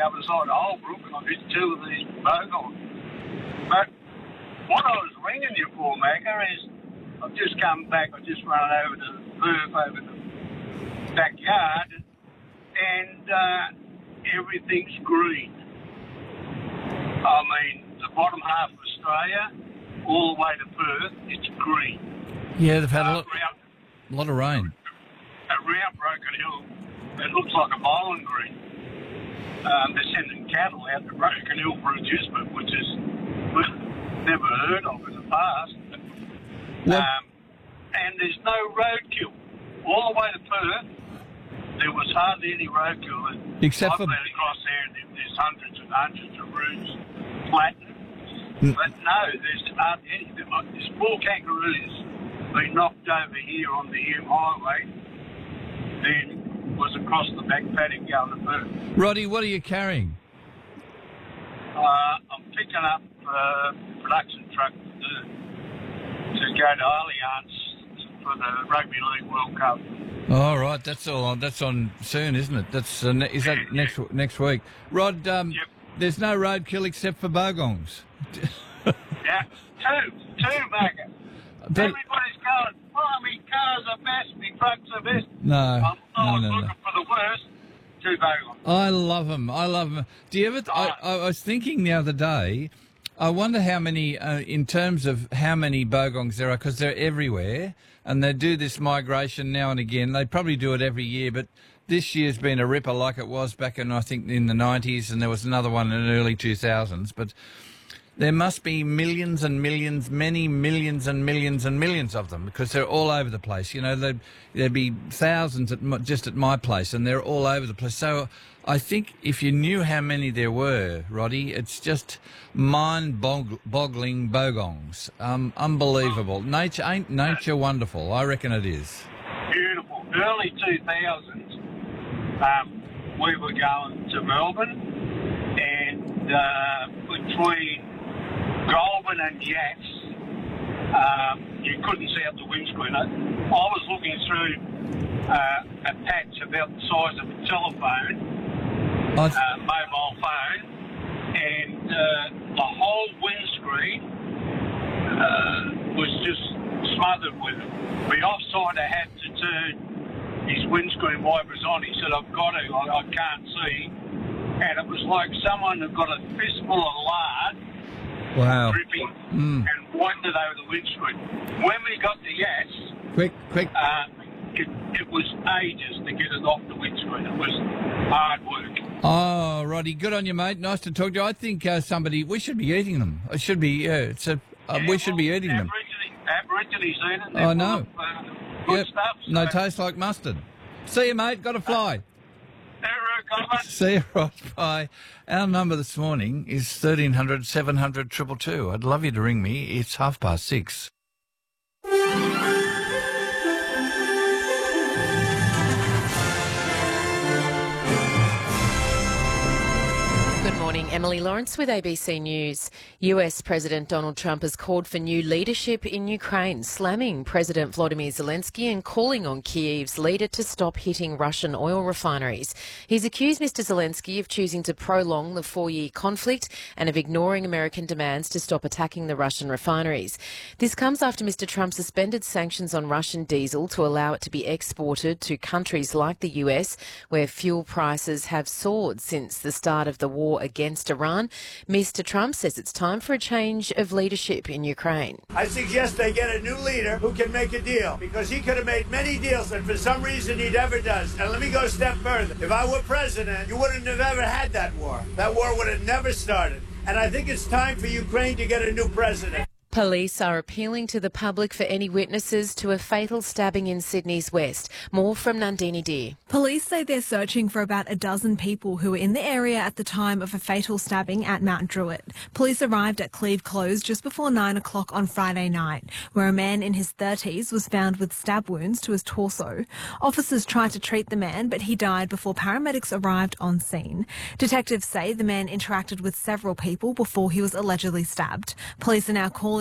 other side of Holbrook, and I've hit two of these bogongs. But what I was ringing you for, Magga, is I've just come back. I just run over to Perth over the backyard, and everything's green. I mean, the bottom half of Australia, all the way to Perth, it's green. Yeah, they've had a lot of rain. Around Broken Hill, it looks like a bowling green. They're sending cattle out to Broken Hill for adjustment, which is never heard of in the past. And there's no roadkill. All the way to Perth, there was hardly any roadkill. Except for... I've been across there, and there's hundreds and hundreds of routes flattened. But no, there's hardly any. This poor kangaroo's been knocked over here on the Hume Highway, then was across the back paddock going to Perth. Roddy, what are you carrying? I'm picking up a production truck to go to Allianz for the Rugby League World Cup. Oh, right, that's all on. That's on soon, isn't it? That's is that next week? Rod, yep. There's no roadkill except for bogongs. Yeah, two, Magga. Everybody's going, cars are best, me trucks are best. No, I'm looking for the worst. Two bogongs. I love them. Do you ever... I was thinking the other day, I wonder how many, in terms of how many bogongs there are, because they're everywhere, and they do this migration now and again. They probably do it every year, but this year's been a ripper like it was back in, I think, in the 90s, and there was another one in the early 2000s, but... There must be millions and millions, many millions and millions and millions of them, because they're all over the place. You know, there'd be thousands just at my place, and they're all over the place. So I think if you knew how many there were, Roddy, it's just mind-boggling bogongs. Unbelievable. Ain't nature wonderful? I reckon it is. Beautiful. Early 2000s, we were going to Melbourne, and between Goulburn and Yats, you couldn't see up the windscreen. I was looking through a patch about the size of a telephone, mobile phone, and the whole windscreen was just smothered with it. The offsider had to turn his windscreen wipers on. He said, I've got to, I can't see. And it was like someone had got a fistful of lard, dripping, and wiped it over the windscreen. When we got to Yass, quick, it was ages to get it off the windscreen. It was hard work. Oh, Roddy, good on you, mate. Nice to talk to you. I think we should be eating them. It should be, we should be eating them. Aborigines eat them. I know. Good stuff. So. No, taste like mustard. See you, mate. Got to fly. See you, Rod. Bye. Our number this morning is 1300 700 222. I'd love you to ring me. It's 6:30. Good morning, Emily Lawrence with ABC News. US President Donald Trump has called for new leadership in Ukraine, slamming President Volodymyr Zelensky and calling on Kyiv's leader to stop hitting Russian oil refineries. He's accused Mr Zelensky of choosing to prolong the 4-year conflict and of ignoring American demands to stop attacking the Russian refineries. This comes after Mr Trump suspended sanctions on Russian diesel to allow it to be exported to countries like the US, where fuel prices have soared since the start of the war against Iran. Mr Trump says it's time for a change of leadership in Ukraine. I suggest they get a new leader who can make a deal, because he could have made many deals and for some reason he never does. And let me go a step further. If I were president, you wouldn't have ever had that war. That war would have never started. And I think it's time for Ukraine to get a new president. Police are appealing to the public for any witnesses to a fatal stabbing in Sydney's West. More from Nandini Deer. Police say they're searching for about a dozen people who were in the area at the time of a fatal stabbing at Mount Druitt. Police arrived at Cleve Close just before 9 o'clock on Friday night, where a man in his 30s was found with stab wounds to his torso. Officers tried to treat the man, but he died before paramedics arrived on scene. Detectives say the man interacted with several people before he was allegedly stabbed. Police are now calling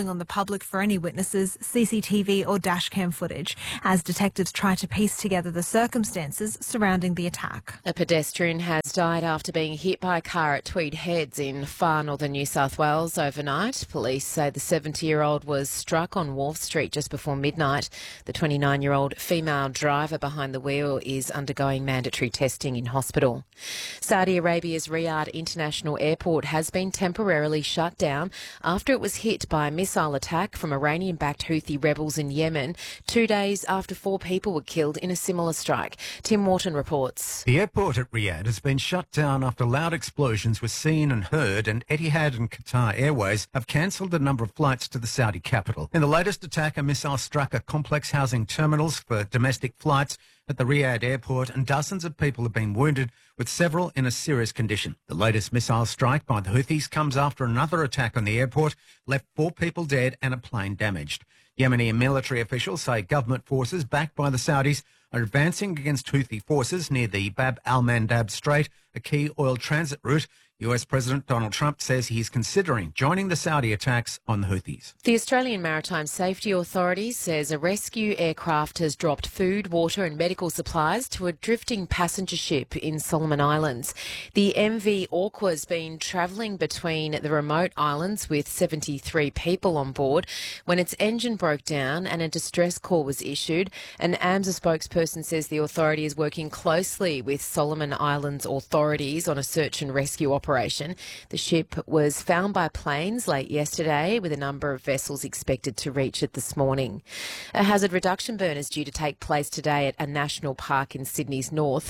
calling on the public for any witnesses, CCTV or dashcam footage, as detectives try to piece together the circumstances surrounding the attack. A pedestrian has died after being hit by a car at Tweed Heads in far northern New South Wales overnight. Police say the 70-year-old was struck on Wharf Street just before midnight. The 29-year-old female driver behind the wheel is undergoing mandatory testing in hospital. Saudi Arabia's Riyadh International Airport has been temporarily shut down after it was hit by a missile attack from Iranian-backed Houthi rebels in Yemen 2 days after 4 people were killed in a similar strike. Tim Morton reports. The airport at Riyadh has been shut down after loud explosions were seen and heard, and Etihad and Qatar Airways have cancelled a number of flights to the Saudi capital. In the latest attack, a missile struck a complex housing terminals for domestic flights at the Riyadh airport, and dozens of people have been wounded, with several in a serious condition. The latest missile strike by the Houthis comes after another attack on the airport left 4 people dead and a plane damaged. Yemeni military officials say government forces backed by the Saudis are advancing against Houthi forces near the Bab al-Mandab Strait, a key oil transit route. US President Donald Trump says he is considering joining the Saudi attacks on the Houthis. The Australian Maritime Safety Authority says a rescue aircraft has dropped food, water and medical supplies to a drifting passenger ship in Solomon Islands. The MV Orca has been travelling between the remote islands with 73 people on board when its engine broke down and a distress call was issued. An AMSA spokesperson says the authority is working closely with Solomon Islands authorities on a search and rescue operation. The ship was found by planes late yesterday, with a number of vessels expected to reach it this morning. A hazard reduction burn is due to take place today at a national park in Sydney's north.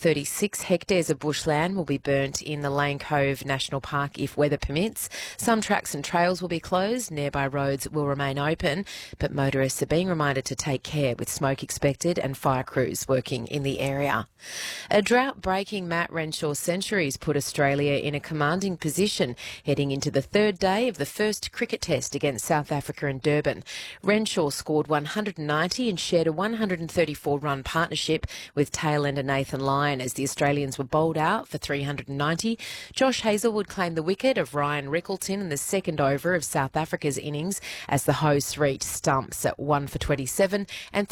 36 hectares of bushland will be burnt in the Lane Cove National Park if weather permits. Some tracks and trails will be closed. Nearby roads will remain open, but motorists are being reminded to take care, with smoke expected and fire crews working in the area. A drought-breaking Matt Renshaw centuries put Australia in a commanding position heading into the 3rd day of the first cricket test against South Africa in Durban. Renshaw scored 190 and shared a 134-run partnership with tailender Nathan Lyon as the Australians were bowled out for 390. Josh Hazlewood claimed the wicket of Ryan Rickleton in the second over of South Africa's innings as the hosts reached stumps at 1 for 27 and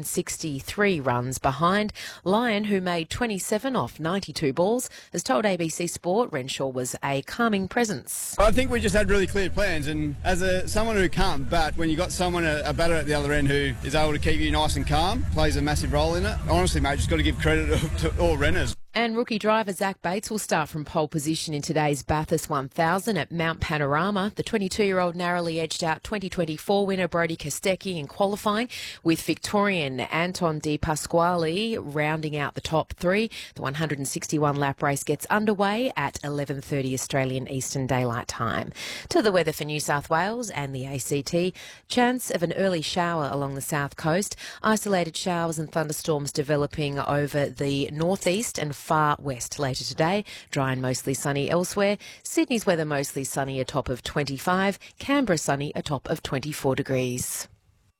363 runs behind. Lyon, who made 27 off 92 balls, has told ABC Sport Renshaw was a calming presence. I think we just had really clear plans, and as someone who can't bat, when you got someone, a batter at the other end who is able to keep you nice and calm, plays a massive role in it. Honestly, mate, just got to give credit to all runners. And rookie driver Zach Bates will start from pole position in today's Bathurst 1000 at Mount Panorama. The 22-year-old narrowly edged out 2024 winner Brody Kostecki in qualifying, with Victorian Anton De Pasquale rounding out the top 3. The 161-lap race gets underway at 11:30 Australian Eastern Daylight Time. To the weather for New South Wales and the ACT. Chance of an early shower along the south coast. Isolated showers and thunderstorms developing over the northeast and far west later today. Dry and mostly sunny elsewhere. Sydney's weather mostly sunny, a top of 25. Canberra sunny, a top of 24 degrees.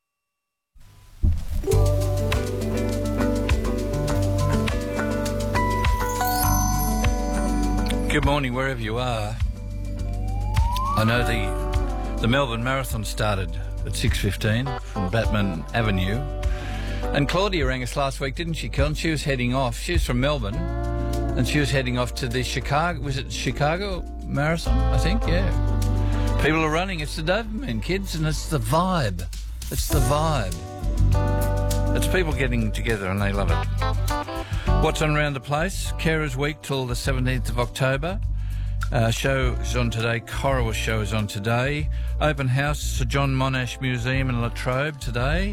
Good morning, wherever you are. I know the Melbourne Marathon started at 6:15 from Batman Avenue. And Claudia rang us last week, didn't she, Colin? She was heading off. She was from Melbourne, and she was heading off to the Chicago... Was it Chicago Marathon, I think? Yeah. People are running. It's the Doberman, kids, and it's the vibe. It's the vibe. It's people getting together, and they love it. What's on around the place? Carers Week till the 17th of October. Show is on today. Corowa show is on today. Open house, Sir John Monash Museum in La Trobe today.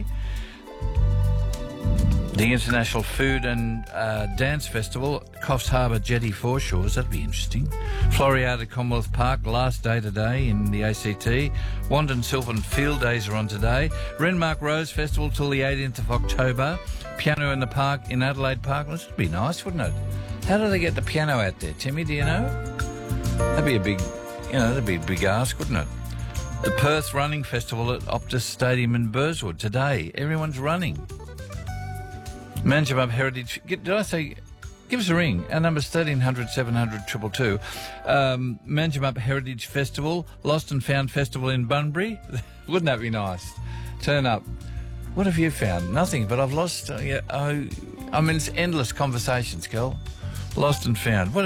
The International Food and Dance Festival, Coffs Harbour Jetty Foreshores, that'd be interesting. Floriade at Commonwealth Park, last day today in the ACT. Wandon Sylvan Field Days are on today. Renmark Rose Festival till the 18th of October. Piano in the Park in Adelaide Park. This would be nice, wouldn't it? How do they get the piano out there, Timmy, do you know? That'd be a big ask, wouldn't it? The Perth Running Festival at Optus Stadium in Burswood today. Everyone's running. Manjimup Heritage... Did I say give us a ring. Our number's 1300 700 222. Manjimup Heritage Festival, Lost and Found Festival in Bunbury. Wouldn't that be nice? Turn up. What have you found? Nothing, but I've lost... it's endless conversations, girl. Lost and found. What